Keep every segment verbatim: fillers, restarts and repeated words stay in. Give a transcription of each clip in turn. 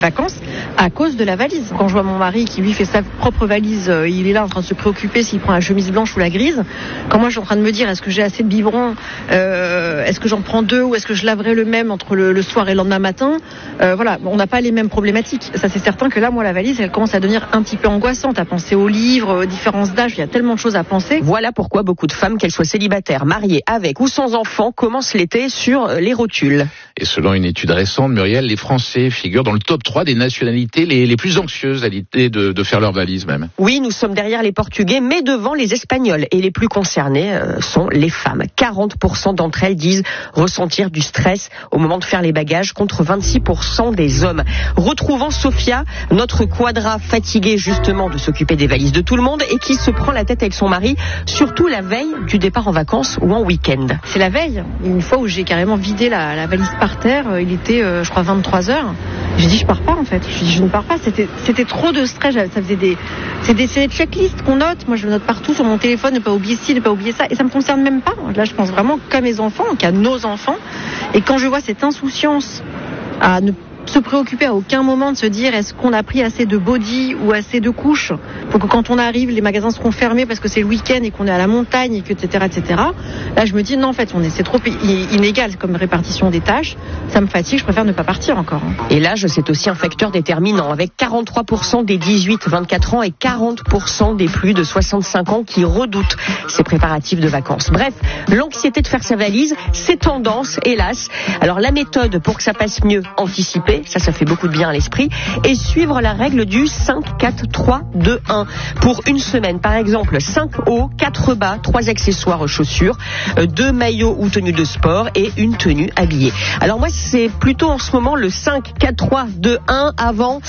vacances à cause de la valise. Quand je vois mon mari qui lui fait sa propre valise, euh, il est là en train de se préoccuper s'il prend la chemise blanche ou la grise. Quand moi je suis en train de me dire est-ce que j'ai assez de biberons, euh, est-ce que j'en prends deux ou est-ce que je laverai le même entre le, le soir et le lendemain matin, euh, voilà, on n'a pas les mêmes problématiques. Ça c'est certain que là moi la valise elle commence à devenir un petit peu angoissante, à penser aux livres, aux différences d'âge, il y a tellement de choses à penser. Voilà pourquoi beaucoup de femmes, qu'elles soient célibataires, mariées, avec ou sans enfants, commencent l'été sur les rotules. Et selon une étude récente, Muriel, les Français figurent dans le top trois des nationalités les, les plus anxieuses à l'idée de, de faire leur valise même. Oui, nous sommes derrière les Portugais, mais devant les Espagnols. Et les plus concernés euh, sont les femmes. quarante pour cent d'entre elles disent ressentir du stress au moment de faire les bagages, contre vingt-six pour cent des hommes. Retrouvons Sophia, notre quadra fatiguée justement de s'occuper des valises de tout le monde et qui se prend la tête avec son mari, surtout la veille du départ en vacances ou en week-end. C'est la veille, une fois où j'ai carrément vidé la, la valise par terre, il était euh, je crois vingt-trois heures. J'ai dit je pars pas en fait, je dis je ne pars pas, c'était, c'était trop de stress, ça faisait des, c'est des, c'est des checklists qu'on note, moi je le note partout sur mon téléphone, ne pas oublier ci, ne pas oublier ça, et ça me concerne même pas, là je pense vraiment qu'à mes enfants, qu'à nos enfants, et quand je vois cette insouciance à ne se préoccuper à aucun moment de se dire est-ce qu'on a pris assez de body ou assez de couches pour que quand on arrive les magasins seront fermés parce que c'est le week-end et qu'on est à la montagne et que etc etc. Là je me dis non en fait on est c'est trop inégal comme répartition des tâches, ça me fatigue, je préfère ne pas partir encore. Et l'âge c'est aussi un facteur déterminant avec quarante-trois pour cent des dix-huit vingt-quatre ans et quarante pour cent des plus de soixante-cinq ans qui redoutent ces préparatifs de vacances. Bref, l'anxiété de faire sa valise, c'est tendance hélas. Alors la méthode pour que ça passe mieux, anticiper. Ça, ça fait beaucoup de bien à l'esprit. Et suivre la règle du cinq, quatre, trois, deux, un. Pour une semaine, par exemple, cinq hauts, quatre bas, trois accessoires chaussures, deux maillots ou tenues de sport et une tenue habillée. Alors moi, c'est plutôt en ce moment le cinq, quatre, trois, deux, un avant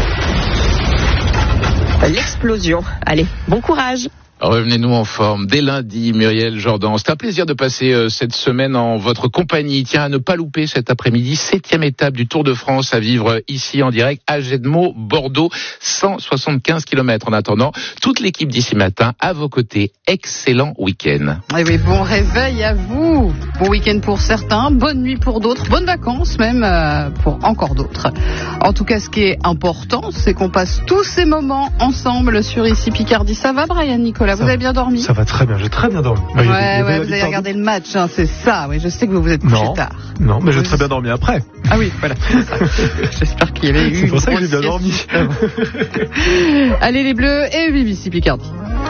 l'explosion. Allez, bon courage. Revenez-nous en forme dès lundi, Muriel Jordan. C'est un plaisir de passer euh, cette semaine en votre compagnie. Tiens, à ne pas louper cet après-midi, septième étape du Tour de France à vivre ici en direct à Gedmo, Bordeaux, cent soixante-quinze kilomètres. En attendant, toute l'équipe d'ici matin à vos côtés. Excellent week-end. Et oui, bon réveil à vous. Bon week-end pour certains, bonne nuit pour d'autres, bonnes vacances même euh, pour encore d'autres. En tout cas, ce qui est important, c'est qu'on passe tous ces moments ensemble sur Ici Picardie. Ça va, Brian Nicolas? Vous ça avez bien dormi? Ça va très bien, j'ai très bien dormi. Ouais, ouais, ouais, vous avez regardé le match, hein, c'est ça. Oui, je sais que vous vous êtes couché non, tard. Non, mais j'ai très bien dormi après. Ah oui, voilà. J'espère qu'il y avait eu. C'est pour ça que j'ai bien dormi. Allez les Bleus et vive Ici Picardie.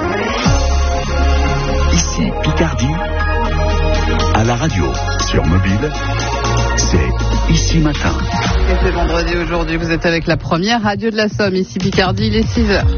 Ici Picardie, à la radio, sur mobile, c'est Ici Matin. Et c'est vendredi aujourd'hui, vous êtes avec la première radio de la Somme, Ici Picardie, il est six heures.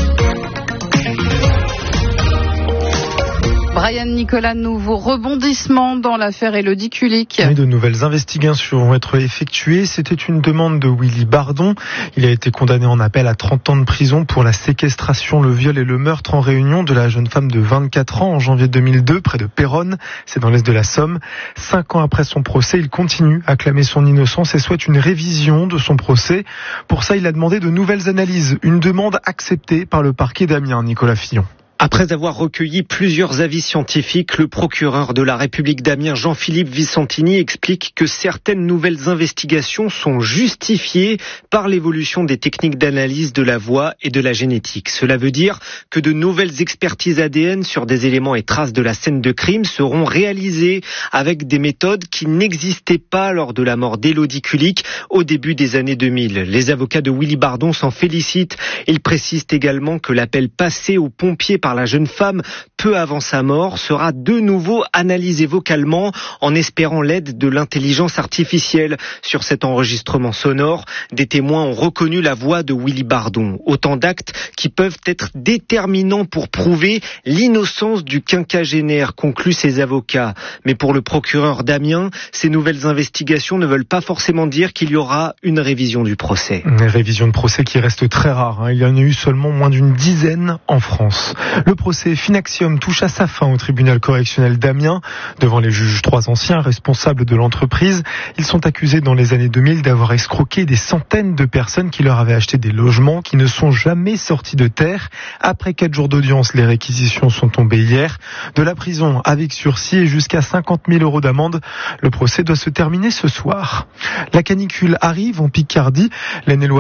Brian Nicolas, nouveau rebondissement dans l'affaire Élodie Kulik. Oui, de nouvelles investigations vont être effectuées. C'était une demande de Willy Bardon. Il a été condamné en appel à trente ans de prison pour la séquestration, le viol et le meurtre en Réunion de la jeune femme de vingt-quatre ans en janvier deux mille deux, près de Péronne. C'est dans l'est de la Somme. Cinq ans après son procès, il continue à clamer son innocence et souhaite une révision de son procès. Pour ça, il a demandé de nouvelles analyses. Une demande acceptée par le parquet d'Amiens, Nicolas Fillon. Après avoir recueilli plusieurs avis scientifiques, le procureur de la République d'Amiens, Jean-Philippe Vicentini, explique que certaines nouvelles investigations sont justifiées par l'évolution des techniques d'analyse de la voix et de la génétique. Cela veut dire que de nouvelles expertises A D N sur des éléments et traces de la scène de crime seront réalisées avec des méthodes qui n'existaient pas lors de la mort d'Élodie Kulik au début des années deux mille. Les avocats de Willy Bardon s'en félicitent. Ils précisent également que l'appel passé aux pompiers par la jeune femme peu avant sa mort sera de nouveau analysé vocalement en espérant l'aide de l'intelligence artificielle. Sur cet enregistrement sonore, des témoins ont reconnu la voix de Willy Bardon. Autant d'actes qui peuvent être déterminants pour prouver l'innocence du quinquagénaire, concluent ses avocats. Mais pour le procureur d'Amiens, ces nouvelles investigations ne veulent pas forcément dire qu'il y aura une révision du procès. Une révision de procès qui reste très rare, hein. Il y en a eu seulement moins d'une dizaine en France. Le procès Finaxium touche à sa fin au tribunal correctionnel d'Amiens. Devant les juges, trois anciens responsables de l'entreprise. Ils sont accusés dans les années deux mille d'avoir escroqué des centaines de personnes qui leur avaient acheté des logements qui ne sont jamais sortis de terre. Après quatre jours d'audience, les réquisitions sont tombées hier. De la prison avec sursis et jusqu'à cinquante mille euros d'amende. Le procès doit se terminer ce soir. La canicule arrive en Picardie. L'Aisne-et-Loire